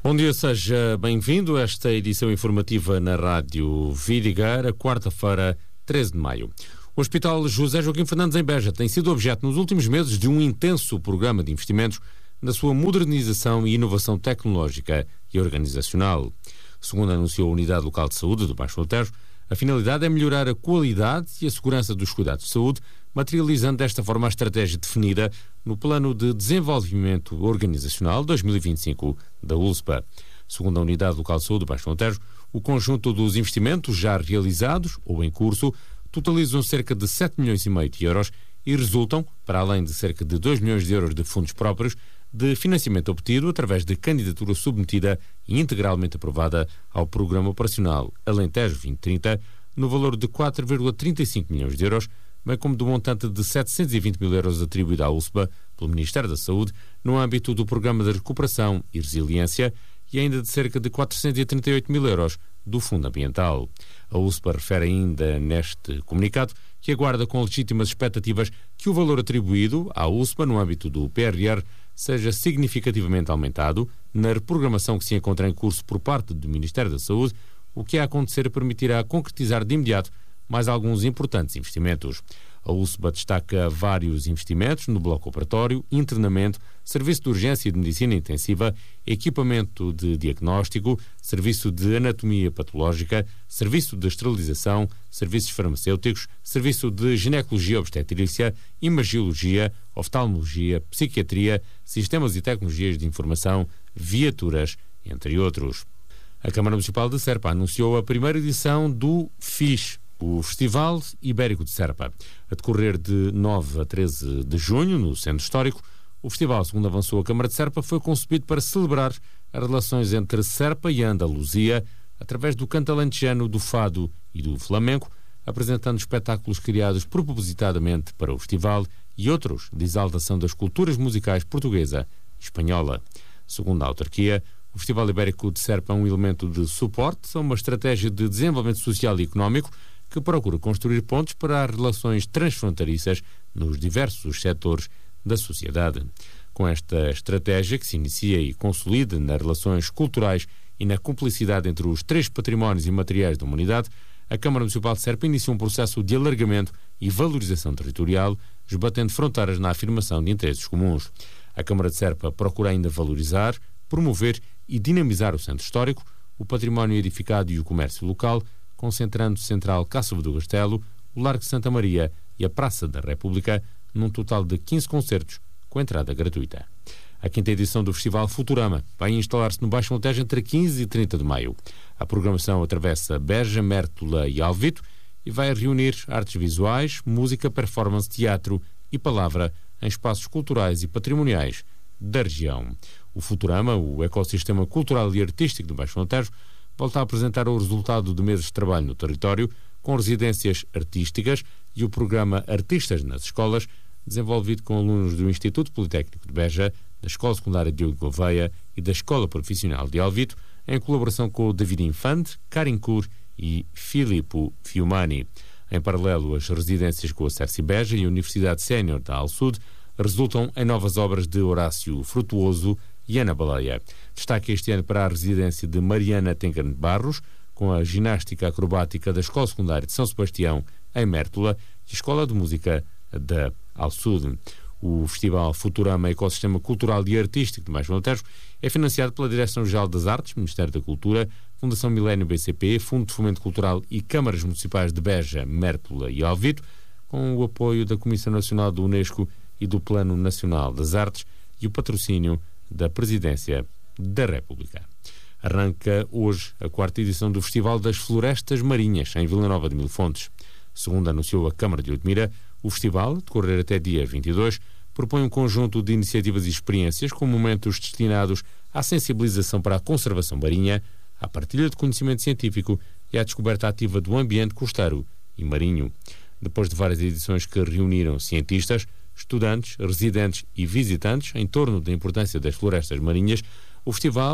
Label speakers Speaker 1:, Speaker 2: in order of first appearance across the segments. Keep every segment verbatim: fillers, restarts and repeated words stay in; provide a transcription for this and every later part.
Speaker 1: Bom dia, seja bem-vindo a esta edição informativa na Rádio Vidigueira, quarta-feira, treze de maio. O Hospital José Joaquim Fernandes em Beja tem sido objeto nos últimos meses de um intenso programa de investimentos na sua modernização e inovação tecnológica e organizacional. Segundo anunciou a Unidade Local de Saúde do Baixo Alentejo, a finalidade é melhorar a qualidade e a segurança dos cuidados de saúde, materializando desta forma a estratégia definida no Plano de Desenvolvimento Organizacional dois mil e vinte e cinco da U L S P A. Segundo a Unidade Local de Saúde do Baixo Alentejo, o conjunto dos investimentos já realizados ou em curso totalizam cerca de sete milhões e meio de euros e resultam, para além de cerca de dois milhões de euros de fundos próprios, de financiamento obtido através de candidatura submetida e integralmente aprovada ao Programa Operacional Alentejo vinte trinta, no valor de quatro vírgula trinta e cinco milhões de euros, bem como do montante de setecentos e vinte mil euros atribuído à U L S P A pelo Ministério da Saúde no âmbito do Programa de Recuperação e Resiliência e ainda de cerca de quatrocentos e trinta e oito mil euros do Fundo Ambiental. A U L S P A refere ainda neste comunicado que aguarda com legítimas expectativas que o valor atribuído à U L S P A no âmbito do P R R seja significativamente aumentado na reprogramação que se encontra em curso por parte do Ministério da Saúde, o que a acontecer permitirá concretizar de imediato mais alguns importantes investimentos. A U L S P A destaca vários investimentos no bloco operatório, internamento, serviço de urgência e de medicina intensiva, equipamento de diagnóstico, serviço de anatomia patológica, serviço de esterilização, serviços farmacêuticos, serviço de ginecologia obstetrícia, imagiologia, oftalmologia, psiquiatria, sistemas e tecnologias de informação, viaturas, entre outros. A Câmara Municipal de Serpa anunciou a primeira edição do F I S, o Festival Ibérico de Serpa. A decorrer de nove a treze de junho, no Centro Histórico, o festival, segundo avançou a Câmara de Serpa, foi concebido para celebrar as relações entre Serpa e a Andaluzia, através do canto alentejano, do fado e do flamenco, apresentando espetáculos criados propositadamente para o festival e outros de exaltação das culturas musicais portuguesa e espanhola. Segundo a autarquia, o Festival Ibérico de Serpa é um elemento de suporte a uma estratégia de desenvolvimento social e económico que procura construir pontos para as relações transfronteiriças nos diversos setores da sociedade. Com esta estratégia, que se inicia e consolida nas relações culturais e na cumplicidade entre os três patrimónios imateriais da humanidade, a Câmara Municipal de Serpa inicia um processo de alargamento e valorização territorial, esbatendo fronteiras na afirmação de interesses comuns. A Câmara de Serpa procura ainda valorizar, promover e dinamizar o centro histórico, o património edificado e o comércio local, concentrando o Central Cássova do Castelo, o Largo Santa Maria e a Praça da República, num total de quinze concertos, com entrada gratuita. A quinta edição do Festival Futurama vai instalar-se no Baixo Alentejo entre quinze e trinta de maio. A programação atravessa Beja, Mértola e Alvito e vai reunir artes visuais, música, performance, teatro e palavra em espaços culturais e patrimoniais da região. O Futurama, o ecossistema cultural e artístico do Baixo Alentejo, volta a apresentar o resultado de meses de trabalho no território, com residências artísticas e o programa Artistas nas Escolas, desenvolvido com alunos do Instituto Politécnico de Beja, da Escola Secundária Diogo Gouveia e da Escola Profissional de Alvito, em colaboração com o David Infante, Karin Kur e Filippo Fiumani. Em paralelo, as residências com a Cerci Beja e a Universidade Sénior da Al-Sud resultam em novas obras de Horácio Frutuoso e Ana Baleia. Destaque este ano para a residência de Mariana Tencan de Barros, com a ginástica acrobática da Escola Secundária de São Sebastião, em Mértola, e a Escola de Música da Al-Sud. O Festival Futurama Ecossistema Cultural e Artístico de Baixo Alentejo é financiado pela Direção-Geral das Artes, Ministério da Cultura, Fundação Milênio B C P, Fundo de Fomento Cultural e Câmaras Municipais de Beja, Mértola e Alvito, com o apoio da Comissão Nacional do Unesco e do Plano Nacional das Artes e o patrocínio da Presidência da República. Arranca hoje a quarta edição do Festival das Florestas Marinhas, em Vila Nova de Mil Fontes. Segundo anunciou a Câmara de Odmira, o festival, a decorrer até dia vinte e dois, propõe um conjunto de iniciativas e experiências com momentos destinados à sensibilização para a conservação marinha, à partilha de conhecimento científico e à descoberta ativa do ambiente costeiro e marinho. Depois de várias edições que reuniram cientistas, estudantes, residentes e visitantes em torno da importância das florestas marinhas, o festival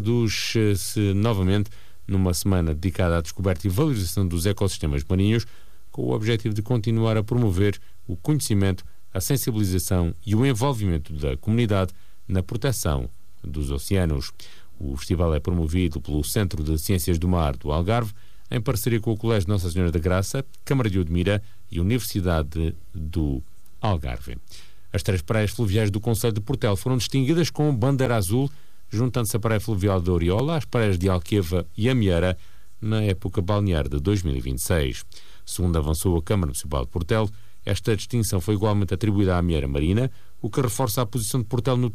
Speaker 1: traduz-se novamente numa semana dedicada à descoberta e valorização dos ecossistemas marinhos, com o objetivo de continuar a promover o conhecimento, a sensibilização e o envolvimento da comunidade na proteção dos oceanos. O festival é promovido pelo Centro de Ciências do Mar do Algarve, em parceria com o Colégio Nossa Senhora da Graça, Câmara de Odmira e Universidade do Algarve. As três praias fluviais do concelho de Portel foram distinguidas com bandeira azul, juntando-se a praia fluvial de Oriola, às praias de Alqueva e Amieira, na época balnear de dois mil e vinte e seis. Segundo avançou a Câmara Municipal de Portel, esta distinção foi igualmente atribuída à Amieira Marina, o que reforça a posição de Portel no